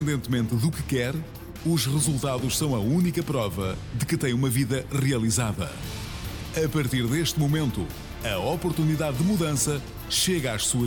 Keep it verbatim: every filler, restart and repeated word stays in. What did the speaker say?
Independentemente do que quer, os resultados são a única prova de que tem uma vida realizada. A partir deste momento, a oportunidade de mudança chega às suas